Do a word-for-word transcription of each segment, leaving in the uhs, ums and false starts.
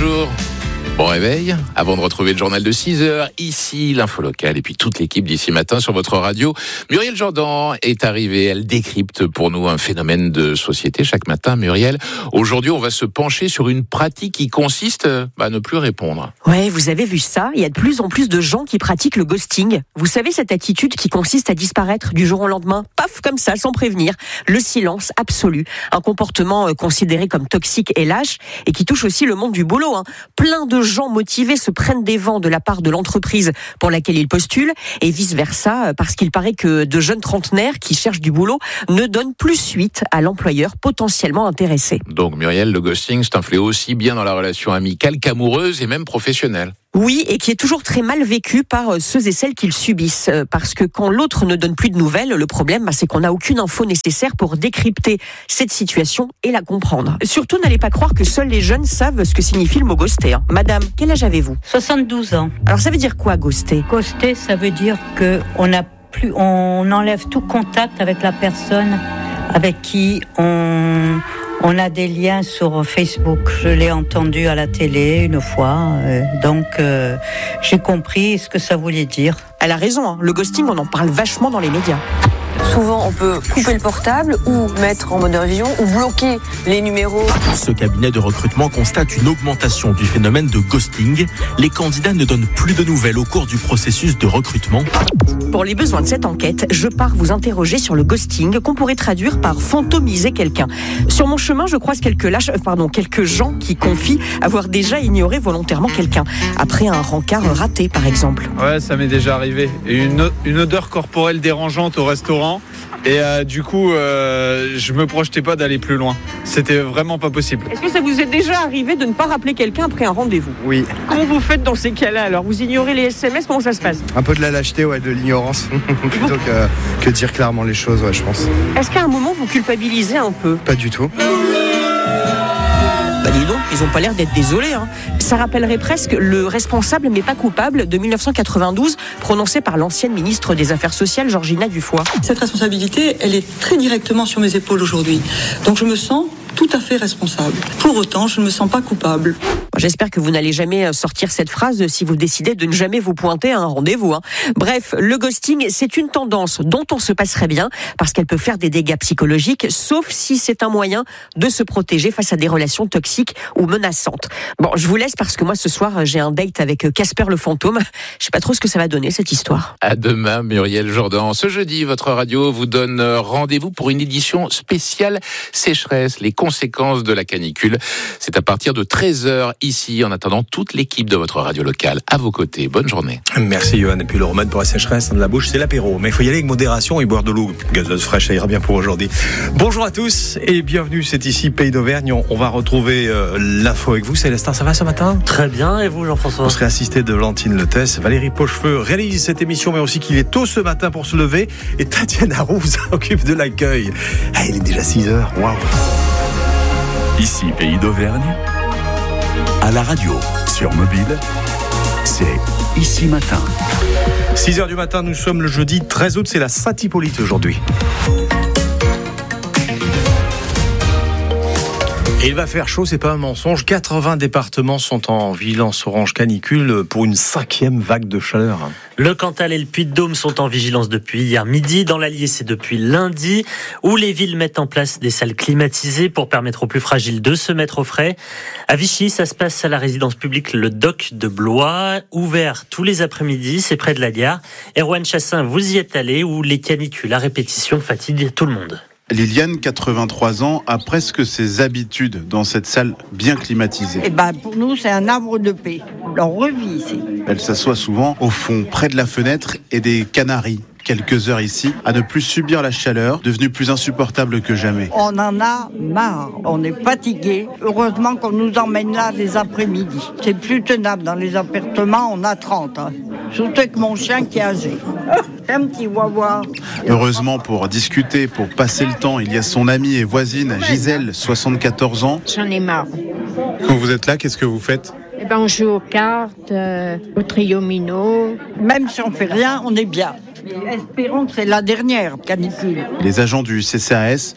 bonjour. Bon réveil, avant de retrouver le journal de six heures, ici l'info locale et puis toute l'équipe d'ici matin sur votre radio. Muriel Jourdan est arrivée, elle décrypte pour nous un phénomène de société chaque matin. Muriel, aujourd'hui on va se pencher sur une pratique qui consiste bah, à ne plus répondre. Ouais, vous avez vu ça, il y a de plus en plus de gens qui pratiquent le ghosting. Vous savez cette attitude qui consiste à disparaître du jour au lendemain, paf comme ça, sans prévenir. Le silence absolu, un comportement considéré comme toxique et lâche et qui touche aussi le monde du boulot. Hein. Plein de gens motivés se prennent des vents de la part de l'entreprise pour laquelle ils postulent et vice-versa, parce qu'il paraît que de jeunes trentenaires qui cherchent du boulot ne donnent plus suite à l'employeur potentiellement intéressé. Donc Muriel, le ghosting, c'est un fléau aussi bien dans la relation amicale qu'amoureuse et même professionnelle. Oui, et qui est toujours très mal vécu par ceux et celles qui le subissent. Parce que quand l'autre ne donne plus de nouvelles, le problème, c'est qu'on n'a aucune info nécessaire pour décrypter cette situation et la comprendre. Surtout, n'allez pas croire que seuls les jeunes savent ce que signifie le mot ghoster. Madame, quel âge avez-vous ? soixante-douze ans. Alors ça veut dire quoi, ghoster ? Ghoster, ça veut dire que on a plus, on enlève tout contact avec la personne avec qui on... On a des liens sur Facebook. Je l'ai entendu à la télé une fois. Euh, donc, euh, j'ai compris ce que ça voulait dire. Elle a raison, hein. Le ghosting, on en parle vachement dans les médias. Souvent, on peut couper le portable ou mettre en mode avion ou bloquer les numéros. Ce cabinet de recrutement constate une augmentation du phénomène de ghosting. Les candidats ne donnent plus de nouvelles au cours du processus de recrutement. Pour les besoins de cette enquête, je pars vous interroger sur le ghosting, qu'on pourrait traduire par fantomiser quelqu'un. Sur mon chemin, je croise quelques lâches, euh, pardon, quelques gens qui confient avoir déjà ignoré volontairement quelqu'un, après un rencard raté, par exemple. Ouais, ça m'est déjà arrivé. Une, une odeur corporelle dérangeante au restaurant. Et euh, du coup, euh, je me projetais pas d'aller plus loin. C'était vraiment pas possible. Est-ce que ça vous est déjà arrivé de ne pas rappeler quelqu'un après un rendez-vous ? Oui. Comment vous faites dans ces cas-là alors ? Vous ignorez les S M S ? Comment ça se passe ? Un peu de la lâcheté, ouais, de l'ignorance, plutôt que, que dire clairement les choses, ouais, je pense. Est-ce qu'à un moment vous culpabilisez un peu ? Pas du tout. Bah dis donc, ils ont pas l'air d'être désolés. Hein. Ça rappellerait presque le responsable mais pas coupable de dix-neuf cent quatre-vingt-douze, prononcé par l'ancienne ministre des Affaires sociales, Georgina Dufoy. Cette responsabilité, elle est très directement sur mes épaules aujourd'hui. Donc je me sens tout à fait responsable. Pour autant, je ne me sens pas coupable. J'espère que vous n'allez jamais sortir cette phrase si vous décidez de ne jamais vous pointer à un rendez-vous. Hein. Bref, le ghosting, c'est une tendance dont on se passerait bien parce qu'elle peut faire des dégâts psychologiques, sauf si c'est un moyen de se protéger face à des relations toxiques ou menaçantes. Bon, je vous laisse parce que moi, ce soir, j'ai un date avec Casper le fantôme. Je sais pas trop ce que ça va donner, cette histoire. À demain, Muriel Jourdan. Ce jeudi, votre radio vous donne rendez-vous pour une édition spéciale sécheresse, les conséquences de la canicule. C'est à partir de treize heures ici, en attendant toute l'équipe de votre radio locale à vos côtés. Bonne journée. Merci Johan. Et puis le remède pour la sécheresse de la bouche, c'est l'apéro. Mais il faut y aller avec modération et boire de l'eau gazeuse fraîche, ça ira bien pour aujourd'hui. Bonjour à tous et bienvenue, c'est ici Pays d'Auvergne. On va retrouver euh, l'info avec vous. Célestin, ça va ce matin ? Très bien, et vous Jean-François ? On serait assisté de Valentine Letès. Valérie Pochefeux réalise cette émission, mais aussi qu'il est tôt ce matin pour se lever. Et Tatiana Roux s'occupe de l'accueil. Ah, il est déjà six heures, waouh. Ici Pays d'Auvergne, à la radio, sur mobile, c'est Ici Matin. six heures du matin, nous sommes le jeudi treize août, c'est la Saint-Hippolyte aujourd'hui. Et il va faire chaud, c'est pas un mensonge. quatre-vingts départements sont en vigilance orange canicule pour une cinquième vague de chaleur. Le Cantal et le Puy-de-Dôme sont en vigilance depuis hier midi. Dans l'Allier, c'est depuis lundi, où les villes mettent en place des salles climatisées pour permettre aux plus fragiles de se mettre au frais. À Vichy, ça se passe à la résidence publique Le Doc de Blois, ouvert tous les après-midi, c'est près de la gare. Erwan Chassin, vous y êtes allé, où les canicules à répétition fatiguent tout le monde. Liliane, quatre-vingt-trois ans, a presque ses habitudes dans cette salle bien climatisée. Eh ben, pour nous, c'est un arbre de paix. On revit ici. Elle s'assoit souvent au fond, près de la fenêtre et des canaris. Quelques heures ici, à ne plus subir la chaleur, devenue plus insupportable que jamais. On en a marre, on est fatigué. Heureusement qu'on nous emmène là les après-midi. C'est plus tenable, dans les appartements, on a trente. Hein. Surtout avec mon chien qui est âgé. C'est un petit wawa. Heureusement, pour discuter, pour passer le temps, il y a son amie et voisine Gisèle, soixante-quatorze ans. J'en ai marre. Quand vous êtes là, qu'est-ce que vous faites ? Eh ben, on joue aux cartes, euh, au trio-mino. Même si on fait rien, on est bien. Espérons que c'est la dernière canicule. Les agents du C C A S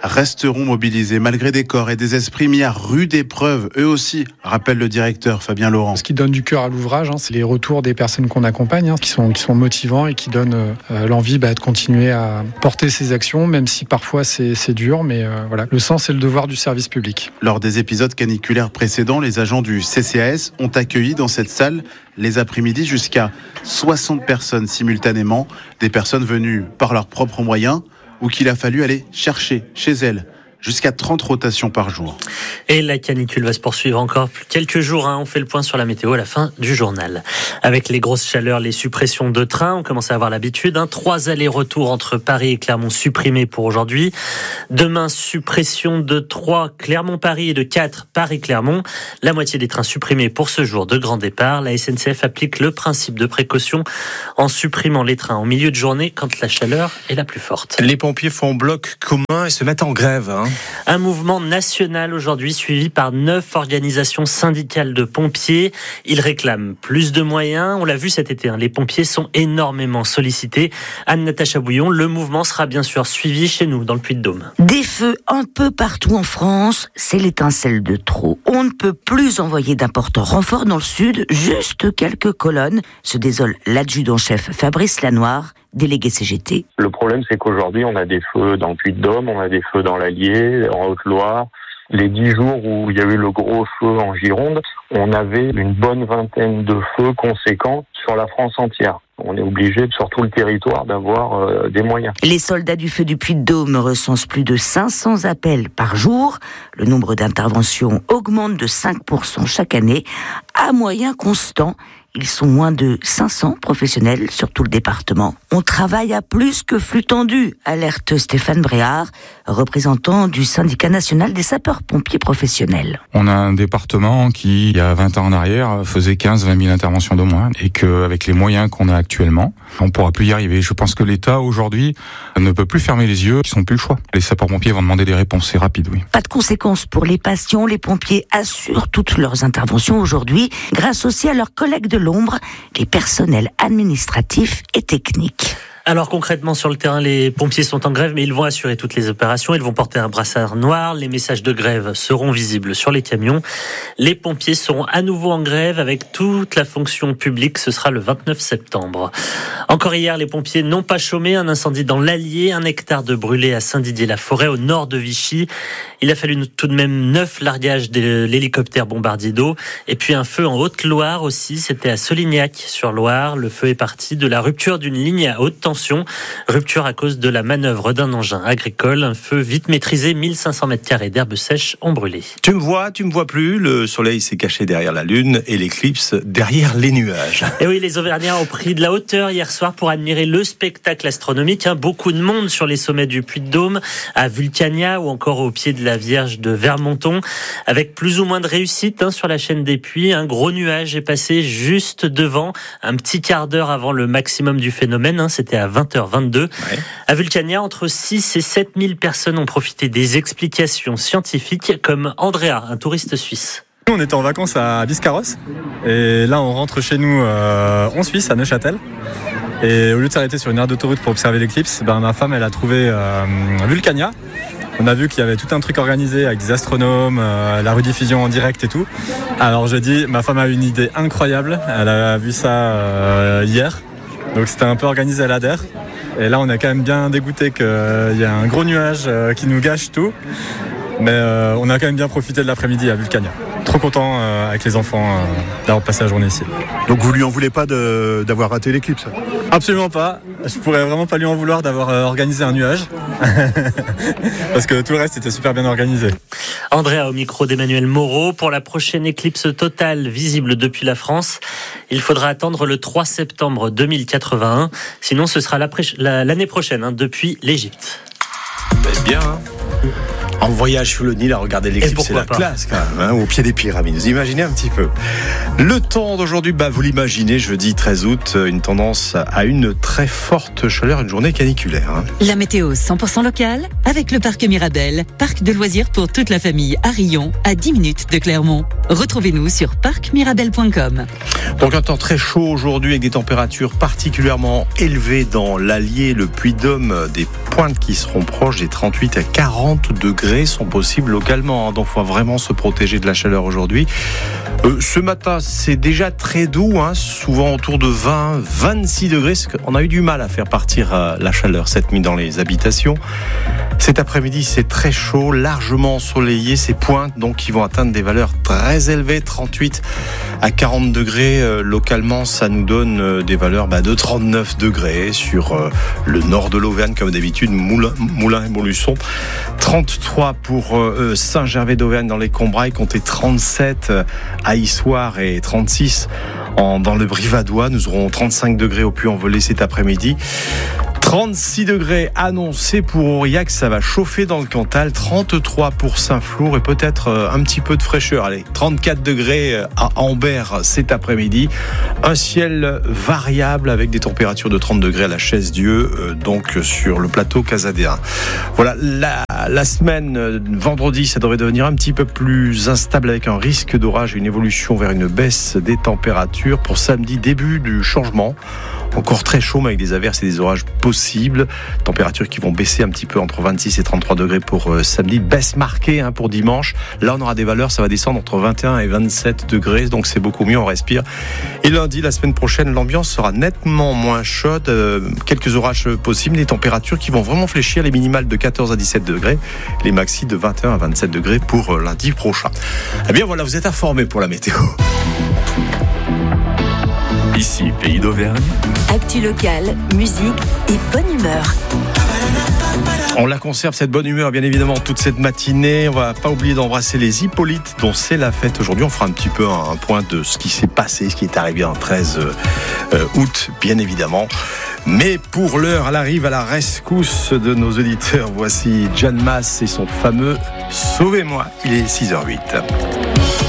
resteront mobilisés malgré des corps et des esprits mis à rude épreuve, eux aussi, rappelle le directeur Fabien Laurent. Ce qui donne du cœur à l'ouvrage, hein, c'est les retours des personnes qu'on accompagne, hein, qui sont, qui sont motivants et qui donnent euh, l'envie bah, de continuer à porter ces actions, même si parfois c'est, c'est dur, mais euh, voilà, le sens et le devoir du service public. Lors des épisodes caniculaires précédents, les agents du C C A S ont accueilli dans cette salle les après-midi jusqu'à soixante personnes simultanément, des personnes venues par leurs propres moyens ou qu'il a fallu aller chercher chez elles. Jusqu'à trente rotations par jour. Et la canicule va se poursuivre encore quelques jours. Hein. On fait le point sur la météo à la fin du journal. Avec les grosses chaleurs, les suppressions de trains, on commence à avoir l'habitude. Hein. Trois allers-retours entre Paris et Clermont supprimés pour aujourd'hui. Demain, suppression de trois Clermont-Paris et de quatre Paris-Clermont. La moitié des trains supprimés pour ce jour de grand départ. La S N C F applique le principe de précaution en supprimant les trains en milieu de journée quand la chaleur est la plus forte. Les pompiers font bloc commun et se mettent en grève. Hein. Un mouvement national aujourd'hui suivi par neuf organisations syndicales de pompiers. Ils réclament plus de moyens. On l'a vu cet été, hein, les pompiers sont énormément sollicités. Anne-Natacha Bouillon, le mouvement sera bien sûr suivi chez nous dans le Puy-de-Dôme. Des feux un peu partout en France, c'est l'étincelle de trop. On ne peut plus envoyer d'importants renforts dans le sud, juste quelques colonnes, se désole l'adjudant-chef Fabrice Lanoir, délégué C G T. Le problème, c'est qu'aujourd'hui, on a des feux dans le Puy-de-Dôme, on a des feux dans l'Allier, en Haute-Loire. Les dix jours où il y a eu le gros feu en Gironde, on avait une bonne vingtaine de feux conséquents sur la France entière. On est obligé, sur tout le territoire, d'avoir euh, des moyens. Les soldats du feu du Puy-de-Dôme recensent plus de cinq cents appels par jour. Le nombre d'interventions augmente de cinq pour cent chaque année, à moyen constant. Ils sont moins de cinq cents professionnels sur tout le département. On travaille à plus que flux tendu, alerte Stéphane Bréard, représentant du syndicat national des sapeurs-pompiers professionnels. On a un département qui, il y a vingt ans en arrière, faisait quinze à vingt mille interventions de moins et qu'avec les moyens qu'on a actuellement, on ne pourra plus y arriver. Je pense que l'État, aujourd'hui, ne peut plus fermer les yeux, ils n'ont plus le choix. Les sapeurs-pompiers vont demander des réponses, c'est rapide, oui. Pas de conséquences pour les patients, les pompiers assurent toutes leurs interventions aujourd'hui, grâce aussi à leurs collègues de l'ombre, les personnels administratifs et techniques. Alors concrètement sur le terrain, les pompiers sont en grève, mais ils vont assurer toutes les opérations. Ils vont porter un brassard noir. Les messages de grève seront visibles sur les camions. Les pompiers seront à nouveau en grève avec toute la fonction publique. Ce sera le vingt-neuf septembre. Encore hier, les pompiers n'ont pas chômé. Un incendie dans l'Allier, un hectare de brûlé à Saint-Didier-la-Forêt, au nord de Vichy. Il a fallu tout de même neuf largages de l'hélicoptère bombardier d'eau. Et puis un feu en Haute-Loire aussi. C'était à Solignac-sur-Loire. Le feu est parti de la rupture d'une ligne à haute tension. Rupture à cause de la manœuvre d'un engin agricole. Un feu vite maîtrisé, mille cinq cents mètres carrés d'herbes sèches ont brûlé. Tu me vois, tu me vois plus. Le soleil s'est caché derrière la lune et l'éclipse derrière les nuages. Et oui, les Auvergnats ont pris de la hauteur hier soir pour admirer le spectacle astronomique. Beaucoup de monde sur les sommets du Puy-de-Dôme, à Vulcania ou encore au pied de la Vierge de Vermonton. Avec plus ou moins de réussite sur la chaîne des Puys. Un gros nuage est passé juste devant, un petit quart d'heure avant le maximum du phénomène. C'était à vingt heures vingt-deux. Ouais. À Vulcania, entre six et sept mille personnes ont profité des explications scientifiques, comme Andrea, un touriste suisse. On était en vacances à Biscarrosse et là on rentre chez nous euh, en Suisse, à Neuchâtel. Et au lieu de s'arrêter sur une aire d'autoroute pour observer l'éclipse, ben, ma femme elle a trouvé euh, Vulcania. On a vu qu'il y avait tout un truc organisé avec des astronomes, euh, la rediffusion en direct et tout. Alors je dis, ma femme a une idée incroyable, elle a vu ça euh, hier. Donc c'était un peu organisé à l'A D E R. Et là on est quand même bien dégoûté qu'il y a un gros nuage euh, qui nous gâche tout. Mais euh, on a quand même bien profité de l'après-midi à Vulcania. Trop content euh, avec les enfants euh, d'avoir passé la journée ici. Donc vous lui en voulez pas de, d'avoir raté l'éclipse ? Absolument pas. Je pourrais vraiment pas lui en vouloir d'avoir euh, organisé un nuage. Parce que tout le reste était super bien organisé. Andrea au micro d'Emmanuel Moreau. Pour la prochaine éclipse totale visible depuis la France, il faudra attendre le trois septembre deux mille quatre-vingt-un. Sinon ce sera l'année prochaine, hein, depuis l'Égypte. Ben bien, hein. En voyage sur le Nil à regarder l'éclipse, c'est la pas. classe quand même, hein, au pied des pyramides. Vous imaginez un petit peu. Le temps d'aujourd'hui, bah, vous l'imaginez, jeudi treize août, une tendance à une très forte chaleur, une journée caniculaire. Hein. La météo cent pour cent locale avec le parc Mirabel, parc de loisirs pour toute la famille à Rion, à dix minutes de Clermont. Retrouvez-nous sur parc mirabel point com. Donc un temps très chaud aujourd'hui avec des températures particulièrement élevées dans l'Allier, le Puy-de-Dôme, des pointes qui seront proches des trente-huit à quarante degrés sont possibles localement, hein, donc il faut vraiment se protéger de la chaleur aujourd'hui. Euh, ce matin, c'est déjà très doux, hein, souvent autour de vingt, vingt-six degrés. On a eu du mal à faire partir euh, la chaleur cette nuit dans les habitations. Cet après-midi, c'est très chaud, largement ensoleillé. Ces pointes donc qui vont atteindre des valeurs très élevées, trente-huit à quarante degrés. Euh, localement, ça nous donne euh, des valeurs bah, de trente-neuf degrés sur euh, le nord de l'Auvergne, comme d'habitude, Moulins, Moulins et Montluçon. trente-trois pour euh, Saint-Gervais d'Auvergne dans les Combrailles, comptez trente-sept à Issoire et trente-six en, dans le Brivadois. Nous aurons trente-cinq degrés au Puy-en-Velay cet après-midi. trente-six degrés annoncés pour Aurillac, ça va chauffer dans le Cantal, trente-trois pour Saint-Flour et peut-être un petit peu de fraîcheur. Allez, trente-quatre degrés à Ambert cet après-midi. Un ciel variable avec des températures de trente degrés à la Chaise-Dieu, donc sur le plateau casadéen. Voilà, la, la semaine, vendredi, ça devrait devenir un petit peu plus instable avec un risque d'orage et une évolution vers une baisse des températures. Pour samedi, début du changement. Encore très chaud, mais avec des averses et des orages possibles. Températures qui vont baisser un petit peu entre vingt-six et trente-trois degrés pour euh, samedi. Baisse marquée hein, pour dimanche. Là, on aura des valeurs, ça va descendre entre vingt et un et vingt-sept degrés. Donc, c'est beaucoup mieux, on respire. Et lundi, la semaine prochaine, l'ambiance sera nettement moins chaude. Euh, quelques orages possibles. Des températures qui vont vraiment fléchir. Les minimales de quatorze à dix-sept degrés. Les maxi de vingt et un à vingt-sept degrés pour euh, lundi prochain. Eh bien, voilà, vous êtes informés pour la météo. Ici, Pays d'Auvergne. Actu locale, musique et bonne humeur. On la conserve cette bonne humeur bien évidemment toute cette matinée. On va pas oublier d'embrasser les Hippolytes dont c'est la fête aujourd'hui. On fera un petit peu un, un point de ce qui s'est passé, ce qui est arrivé en treize août bien évidemment. Mais pour l'heure, elle arrive à la rescousse de nos auditeurs. Voici Jeanne Masse et son fameux Sauvez-moi. Il est six heures huit.